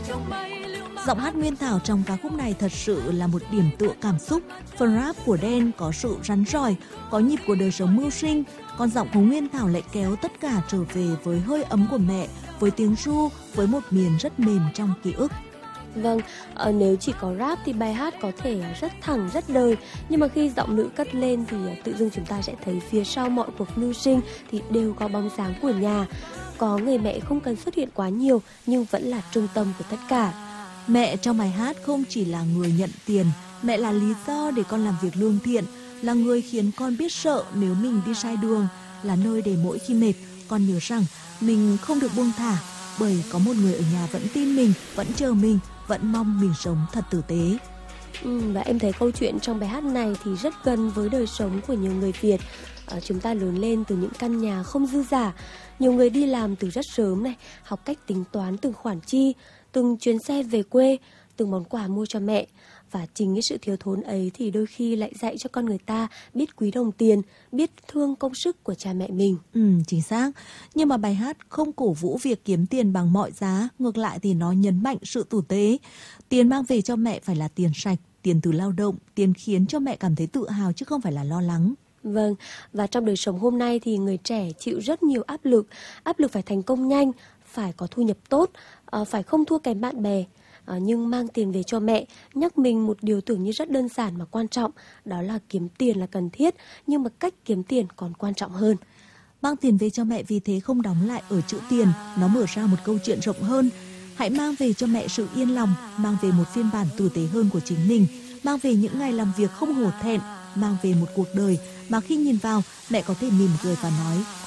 Giọng hát Nguyên Thảo trong ca khúc này thật sự là một điểm tựa cảm xúc. Phần rap của Đen có sự rắn rỏi, có nhịp của đời sống mưu sinh, còn giọng của Nguyên Thảo lại kéo tất cả trở về với hơi ấm của mẹ, với tiếng ru, với một miền rất mềm trong ký ức. Vâng, nếu chỉ có rap thì bài hát có thể rất thẳng, rất đời. Nhưng mà khi giọng nữ cất lên thì tự dưng chúng ta sẽ thấy phía sau mọi cuộc mưu sinh thì đều có bóng dáng của nhà. Có người mẹ không cần xuất hiện quá nhiều nhưng vẫn là trung tâm của tất cả. Mẹ trong bài hát không chỉ là người nhận tiền, mẹ là lý do để con làm việc lương thiện, là người khiến con biết sợ nếu mình đi sai đường, là nơi để mỗi khi mệt, con nhớ rằng mình không được buông thả, bởi có một người ở nhà vẫn tin mình, vẫn chờ mình, vẫn mong mình sống thật tử tế. Và em thấy câu chuyện trong bài hát này thì rất gần với đời sống của nhiều người Việt. Chúng ta lớn lên từ những căn nhà không dư dả, nhiều người đi làm từ rất sớm này, học cách tính toán từng khoản chi, từng chuyến xe về quê, từng món quà mua cho mẹ. Và chính cái sự thiếu thốn ấy thì đôi khi lại dạy cho con người ta biết quý đồng tiền, biết thương công sức của cha mẹ mình. Chính xác. Nhưng mà bài hát không cổ vũ việc kiếm tiền bằng mọi giá, ngược lại thì nó nhấn mạnh sự tử tế. Tiền mang về cho mẹ phải là tiền sạch, tiền từ lao động, tiền khiến cho mẹ cảm thấy tự hào chứ không phải là lo lắng. Vâng, và trong đời sống hôm nay thì người trẻ chịu rất nhiều áp lực phải thành công nhanh, phải có thu nhập tốt, phải không thua kém bạn bè. Nhưng mang tiền về cho mẹ nhắc mình một điều tưởng như rất đơn giản mà quan trọng, đó là kiếm tiền là cần thiết, nhưng mà cách kiếm tiền còn quan trọng hơn. Mang tiền về cho mẹ vì thế không đóng lại ở chữ tiền, nó mở ra một câu chuyện rộng hơn. Hãy mang về cho mẹ sự yên lòng, mang về một phiên bản tử tế hơn của chính mình, mang về những ngày làm việc không hổ thẹn, mang về một cuộc đời mà khi nhìn vào mẹ có thể mỉm cười và nói